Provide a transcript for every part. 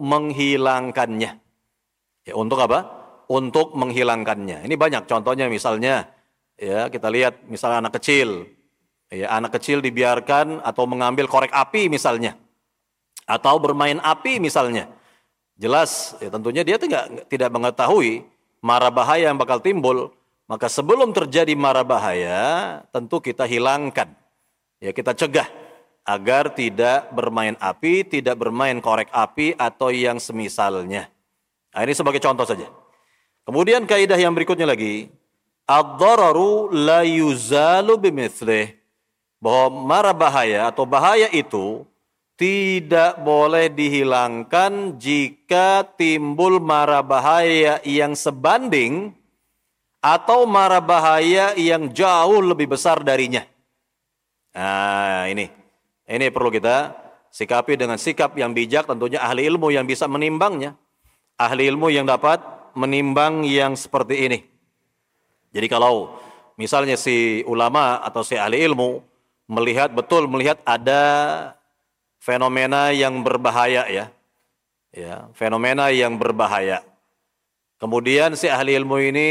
menghilangkannya. Ya, untuk apa? Untuk menghilangkannya. Ini banyak contohnya, misalnya ya kita lihat misalnya anak kecil. Ya, anak kecil dibiarkan atau mengambil korek api misalnya, atau bermain api misalnya. Jelas ya, tentunya dia tidak mengetahui mara bahaya yang bakal timbul. Maka sebelum terjadi mara bahaya, tentu kita hilangkan. Ya, kita cegah agar tidak bermain api, tidak bermain korek api atau yang semisalnya. Nah, ini sebagai contoh saja. Kemudian kaidah yang berikutnya lagi, ad-dararu la yuzalu bimithlih, bahwa mara bahaya atau bahaya itu tidak boleh dihilangkan jika timbul mara bahaya yang sebanding atau mara bahaya yang jauh lebih besar darinya. Nah, ini perlu kita sikapi dengan sikap yang bijak, tentunya ahli ilmu yang bisa menimbangnya. Ahli ilmu yang dapat menimbang yang seperti ini. Jadi kalau misalnya si ulama atau si ahli ilmu melihat ada fenomena yang berbahaya ya, fenomena yang berbahaya. Kemudian si ahli ilmu ini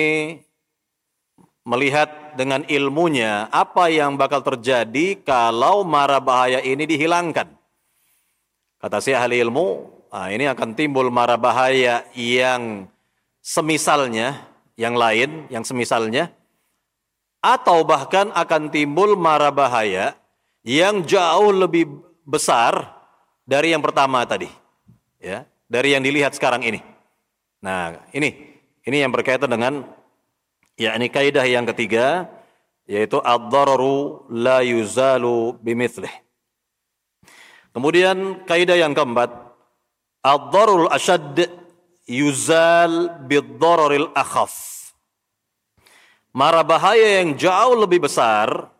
melihat dengan ilmunya apa yang bakal terjadi kalau mara bahaya ini dihilangkan. Kata si ahli ilmu, ini akan timbul mara bahaya yang semisalnya, yang lain, yang semisalnya, atau bahkan akan timbul mara bahaya yang jauh lebih besar dari yang pertama tadi, ya, dari yang dilihat sekarang ini. Nah, ini yang berkaitan dengan yakni kaidah yang ketiga, yaitu ad-dararu la yuzalu bimithlih. Kemudian kaidah yang keempat, ad-dararul ashadd yuzal bid-dararil akhaf. Mara bahaya yang jauh lebih besar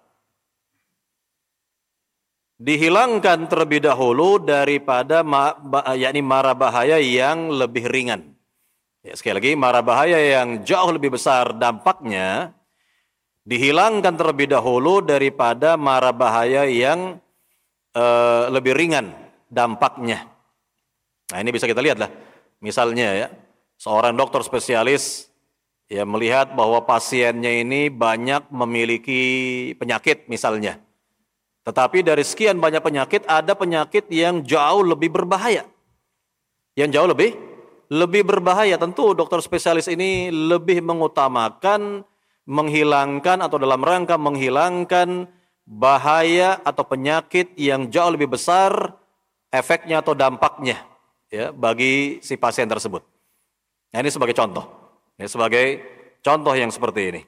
dihilangkan terlebih dahulu daripada yakni mara bahaya yang lebih ringan. Ya, sekali lagi, mara bahaya yang jauh lebih besar dampaknya dihilangkan terlebih dahulu daripada mara bahaya yang lebih ringan dampaknya. Nah, ini bisa kita lihat lah. Misalnya ya, seorang dokter spesialis ya melihat bahwa pasiennya ini banyak memiliki penyakit misalnya. Tetapi dari sekian banyak penyakit, ada penyakit yang jauh lebih berbahaya. Yang jauh lebih berbahaya. Tentu dokter spesialis ini lebih mengutamakan menghilangkan atau dalam rangka menghilangkan bahaya atau penyakit yang jauh lebih besar efeknya atau dampaknya ya bagi si pasien tersebut. Nah, ini sebagai contoh. Ya, sebagai contoh yang seperti ini.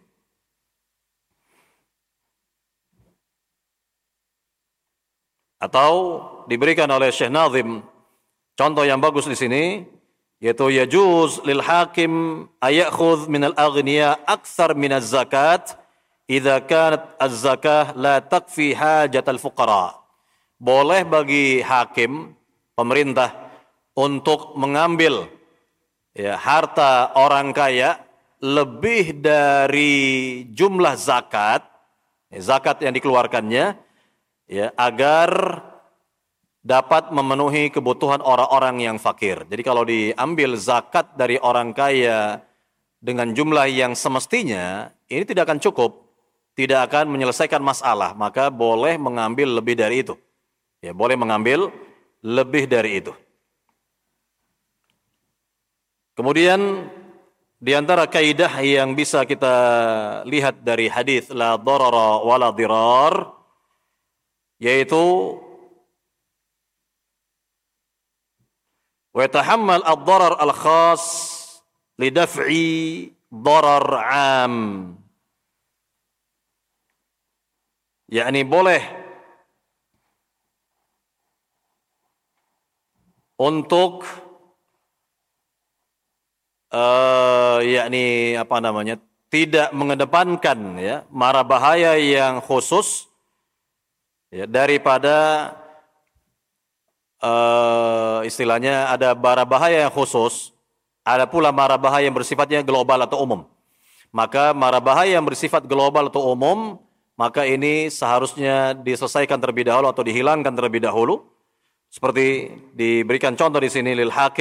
Atau diberikan oleh Syekh Nazim contoh yang bagus di sini, yaitu yajuz lil hakim ayakhudh min al-aghniya akthar min az-zakat idza kanat az-zakah la takfi hajat al-fuqara. Boleh bagi hakim, pemerintah, untuk mengambil ya harta orang kaya lebih dari jumlah zakat yang dikeluarkannya ya, agar dapat memenuhi kebutuhan orang-orang yang fakir. Jadi kalau diambil zakat dari orang kaya dengan jumlah yang semestinya, ini tidak akan cukup, tidak akan menyelesaikan masalah, maka boleh mengambil lebih dari itu. Ya, boleh mengambil lebih dari itu. Kemudian di antara kaidah yang bisa kita lihat dari hadis la darara wala dirar, yaitu wa yatahammal ad-darar al-khas lidaf'i darar 'am. Yakni boleh untuk yakni tidak mengedepankan ya mara bahaya yang khusus ya, daripada istilahnya ada mara bahaya yang khusus, ada pula mara bahaya yang bersifatnya global atau umum. Maka mara bahaya yang bersifat global atau umum, maka ini seharusnya diselesaikan terlebih dahulu atau dihilangkan terlebih dahulu. Seperti diberikan contoh di sini lil hakim